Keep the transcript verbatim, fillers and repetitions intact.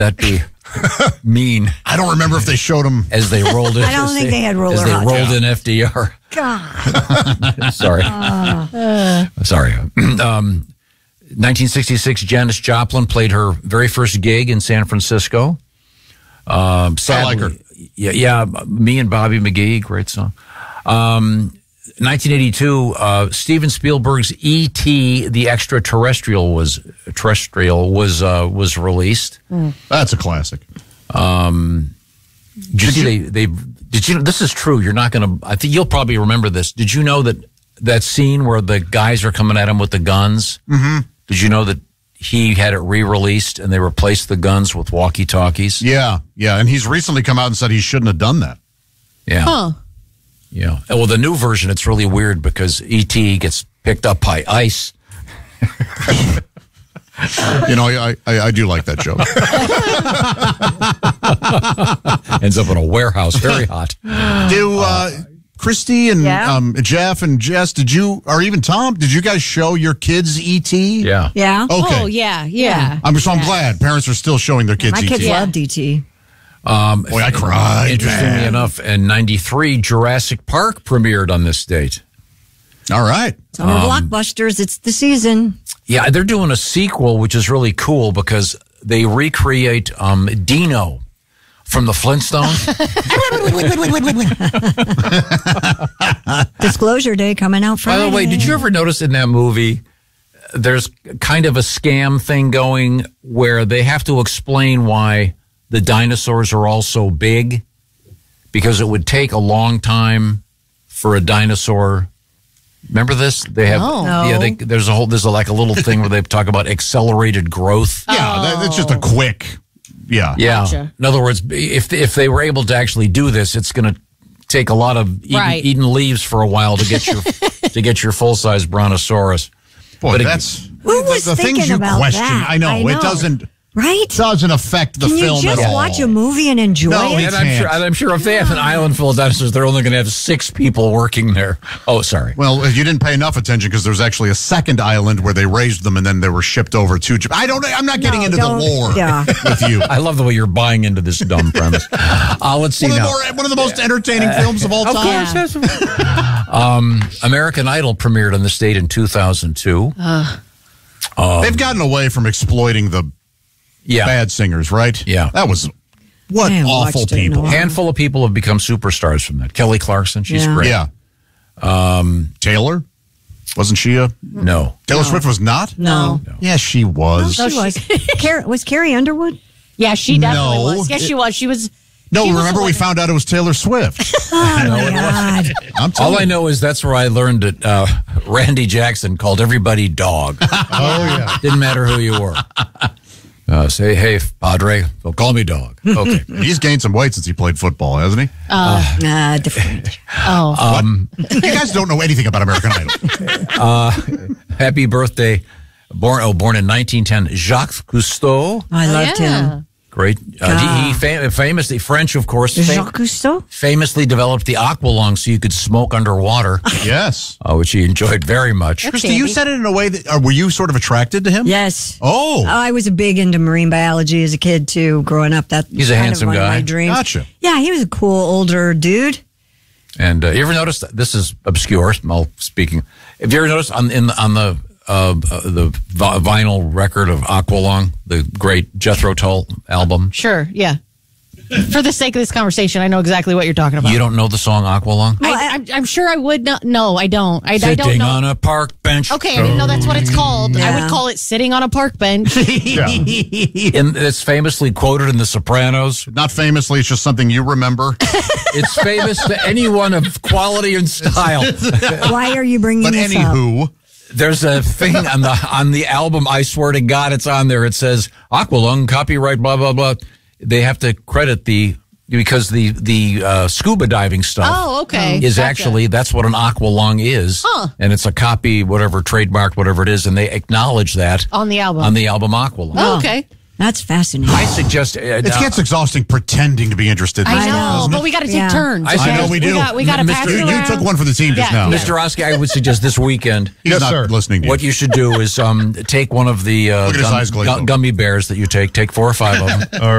that be mean? I don't remember if they showed him as they rolled in. I don't think they, they had roller as they hot. rolled Yeah. in F D R. God. Sorry. Uh, Sorry. Um, nineteen sixty-six, Janis Joplin played her very first gig in San Francisco. Um, sadly, I like her. Yeah, yeah, me and Bobby McGee, great song. Um, nineteen eighty-two, uh, Steven Spielberg's E T the Extraterrestrial was terrestrial was uh, was released. Mm. That's a classic. Um, did you see they, they did you know this is true? You're not going to. I think you'll probably remember this. Did you know that that scene where the guys are coming at him with the guns? Mm-hmm. Did you know that he had it re-released and they replaced the guns with walkie-talkies? Yeah, yeah, and he's recently come out and said he shouldn't have done that. Yeah. Huh. Yeah. Well, the new version, it's really weird because E T gets picked up by ice. You know, I, I I do like that joke. Ends up in a warehouse, very hot. Do uh, Christy and Yeah. um, Jeff and Jess, did you, or even Tom, did you guys show your kids E T? Yeah. Yeah. Okay. Oh, yeah, yeah. I'm, so I'm glad parents are still showing their kids My E T. kids loved E T. Um, Boy, I cried. Interestingly man. enough, in ninety-three, Jurassic Park premiered on this date. All right. Summer blockbusters. It's the season. Yeah, they're doing a sequel, which is really cool because they recreate um, Dino from the Flintstones. Disclosure Day coming out By Friday. the way, did you ever notice in that movie, there's kind of a scam thing going where they have to explain why the dinosaurs are all so big? Because it would take a long time for a dinosaur. Remember this? They have, No. yeah. They, there's a whole, there's a, like a little thing where they talk about accelerated growth. Yeah, that, that's just a quick, yeah. Yeah. Gotcha. In other words, if if they were able to actually do this, it's going to take a lot of eating, Right. eating leaves for a while to get your to get your full size brontosaurus. Boy, But it- that's Who was the, the things thinking you about question. that? I know, I know. it doesn't Right? doesn't affect the Can you film just at all. watch a movie and enjoy No, it? And I'm sure, and I'm sure if they have an island full of dinosaurs, they're only going to have six people working there. Oh, sorry. Well, you didn't pay enough attention because there's actually a second island where they raised them and then they were shipped over to Japan. I don't. I'm not getting No, into the don't- lore yeah. with you. I love the way you're buying into this dumb premise. Uh, let's see One of, the now. more, one of the most entertaining films of all Of time. course, yes. um, American Idol premiered on this date in two thousand two. They've gotten away from exploiting the Yeah. bad singers, right? Yeah. That was what I haven't awful watched it in a people. while. Handful of people have become superstars from that. Kelly Clarkson, she's Yeah. great. Yeah. Um, Taylor, wasn't she a No. Taylor Swift was not? No. Yes, she was. She was. Car- was Carrie Underwood? Yeah, she definitely No. was. Yes, she was. She was. No, she was remember the we one- found out it was Taylor Swift. Oh, my God. I'm telling All I you. know is that's where I learned that uh, Randy Jackson called everybody dog. Oh, yeah. Didn't matter who you were. Uh, say, hey, Padre, they'll call me dog. Okay. He's gained some weight since he played football, hasn't he? Nah, different. Oh, Um, You guys don't know anything about American Idol. Happy birthday. Born oh, born in nineteen ten, Jacques Cousteau. I loved yeah. him. Great. Uh, he he fam- famously, French, of course, fam- Jacques Cousteau? famously developed the aqualung so you could smoke underwater, Yes. uh, which he enjoyed very much. That's Christy, you handy. said it in a way that, uh, were you sort of attracted to him? Yes. Oh. I was a big into marine biology as a kid, too, growing up. That He's a kind handsome of one guy. Of my dreams. Gotcha. Yeah, he was a cool older dude. And uh, you ever notice that this is obscure? Well, speaking, have you ever noticed on in on the uh, uh, the vi- vinyl record of Aqualung, the great Jethro Tull album? sure. Yeah. For the sake of this conversation, I know exactly what you're talking about. You don't know the song Aqualung? I, I'm, I'm sure I would not. No, I don't. I, I Sitting don't know. on a park bench. Okay, I didn't know that's what it's called. I Yeah. would call it sitting on a park bench. And it's famously quoted in The Sopranos. Not famously, it's just something you remember. It's famous to anyone of quality and style. Why are you bringing But this up? anywho, There's a thing on the on the album. I swear to God, it's on there. It says Aqualung, copyright, blah blah blah. They have to credit the because the the uh, scuba diving stuff. Oh, okay. Is Gotcha. actually that's what an aqualung is, Huh. and it's a copy, whatever trademarked, whatever it is, and they acknowledge that On the album. on the album Aqualung. Oh, okay. That's fascinating. I suggest uh, it gets exhausting pretending to be interested in I this know, stuff, doesn't but it? we got to take Yeah. turns. I okay? know we do. We got, we got to Mister pass You, it you around. took one for the team just Yeah, now. yeah. Mister Oski, I would suggest this weekend. He's Yes, not sir. listening to you. What you should do is um, take one of the uh, Look at his eyes glaze over. gummy bears that you take. Take four or five of them.